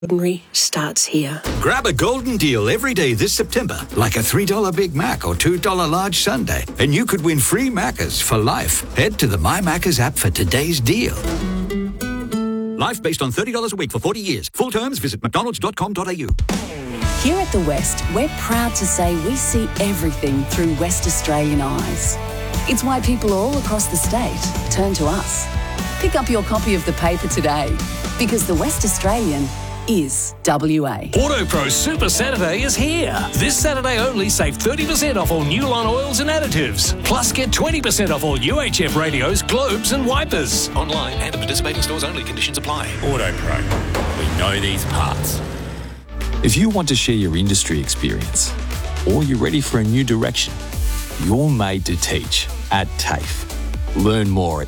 Ordinary starts here. Grab a golden deal every day this September, like a $3 Big Mac or $2 large sundae, and you could win free Maccas for life. Head to the My Maccas app for today's deal. Life based on $30 a week for 40 years. Full terms, visit mcdonalds.com.au. Here at The West, we're proud to say we see everything through West Australian eyes. It's why people all across the state turn to us. Pick up your copy of the paper today, because The West Australian is WA. AutoPro Super Saturday is here. This Saturday only, save 30% off all Newline oils and additives. Plus, get 20% off all UHF radios, globes and wipers. Online and at participating stores only. Conditions apply. AutoPro. We know these parts. If you want to share your industry experience, or you're ready for a new direction, you're made to teach at TAFE. Learn more at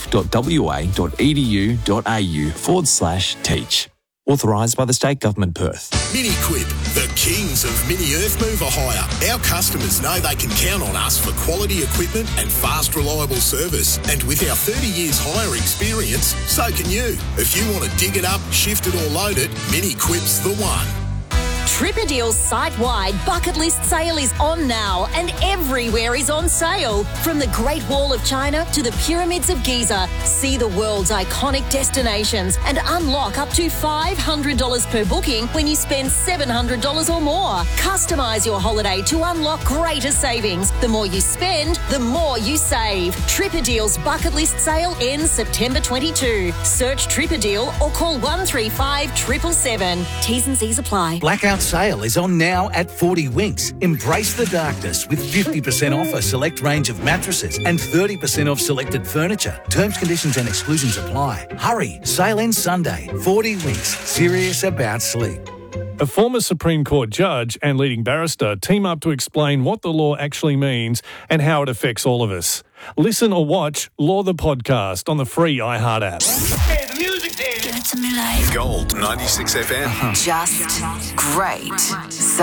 tafe.wa.edu.au/teach. Authorised by the State Government, Perth. Mini-Quip, the kings of mini earth mover hire. Our customers know they can count on us for quality equipment and fast, reliable service. And with our 30 years hire experience, so can you. If you want to dig it up, shift it or load it, Mini-Quip's the one. Tripper Deal's site-wide bucket list sale is on now, and everywhere is on sale. From the Great Wall of China to the Pyramids of Giza, see the world's iconic destinations and unlock up to $500 per booking when you spend $700 or more. Customise your holiday to unlock greater savings. The more you spend, the more you save. Tripper Deal's bucket list sale ends September 22. Search Tripper Deal or call 135 777. T's and C's apply. Blackout sale is on now at 40 Winks. Embrace the darkness with 50% off a select range of mattresses and 30% off selected furniture. Terms, conditions and exclusions apply. Hurry, sale ends Sunday. 40 Winks, serious about sleep. A former Supreme Court judge and leading barrister team up to explain what the law actually means and how it affects all of us. Listen or watch Law the Podcast on the free iHeart app. Hey, the music, Dave. Give it to me like Gold 96 FM. just great. So